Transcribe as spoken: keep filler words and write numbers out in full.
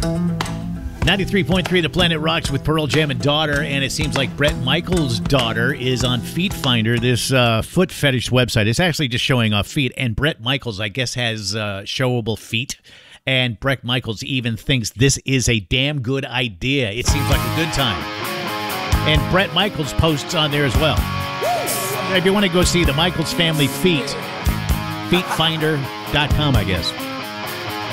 ninety-three point three The Planet Rocks with Pearl Jam and Daughter, and it seems like Bret Michaels' daughter is on Feet Finder, this uh, foot fetish website. It's actually just showing off feet, and Bret Michaels, I guess, has uh, showable feet, and Bret Michaels even thinks this is a damn good idea. It seems like a good time. And Bret Michaels posts on there as well. If you want to go see the Michaels family feet, feet finder dot com, I guess.